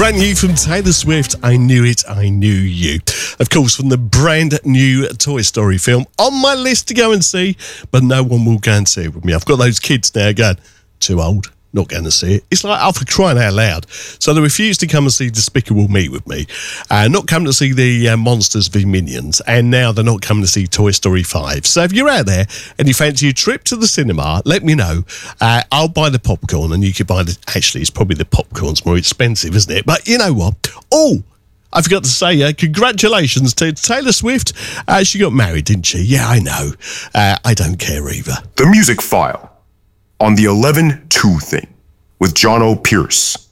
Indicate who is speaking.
Speaker 1: Brand new from Taylor Swift, I Knew It, I Knew You. Of course, from the brand new Toy Story film, on my list to go and see, but no one will go and see it with me. I've got those kids now going, too old, not going to see it. It's like, for crying out loud. So they refused to come and see Despicable Me with me, not come to see the Monsters v Minions, and now they're not coming to see Toy Story 5. So if you're out there and you fancy a trip to the cinema, let me know. I'll buy the popcorn, and you could buy the... Actually, it's probably the popcorn's more expensive, isn't it? But you know what? Oh, I forgot to say, congratulations to Taylor Swift. She got married, didn't she? Yeah, I know. I don't care either.
Speaker 2: The Music File on the 11-2 thing with John O. Pierce.